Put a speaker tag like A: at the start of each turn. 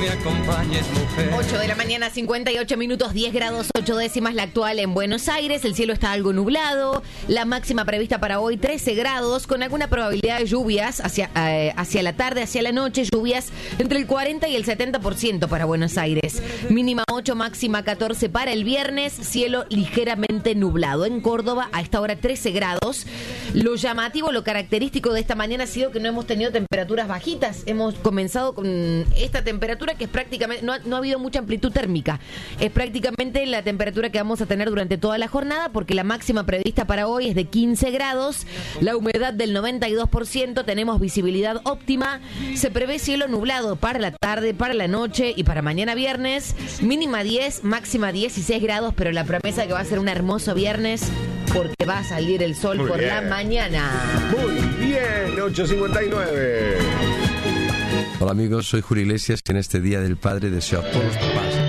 A: me acompañes, mujer.
B: 8 de la mañana, 58 minutos, 10 grados 8 décimas la actual en Buenos Aires. El cielo está algo nublado. La máxima prevista para hoy 13 grados, con alguna probabilidad de lluvias hacia la tarde, hacia la noche. Lluvias entre el 40 y el 70% para Buenos Aires. Mínima 8, máxima 14 para el viernes. Cielo ligeramente nublado. En Córdoba a esta hora 13 grados. Lo llamativo, lo característico de esta mañana ha sido que no hemos tenido temperaturas bajitas. Hemos comenzado con esta temperatura que es prácticamente, no ha habido mucha amplitud térmica. Es prácticamente la temperatura que vamos a tener durante toda la jornada, porque la máxima prevista para hoy es de 15 grados, la humedad del 92%, tenemos visibilidad óptima, se prevé cielo nublado para la tarde, para la noche y para mañana viernes, mínima 10, máxima 16 grados, pero la promesa que va a ser un hermoso viernes porque va a salir el sol por la mañana.
C: Muy bien, 8:59.
D: Hola amigos, soy Julio Iglesias y en este Día del Padre deseo a todos los papás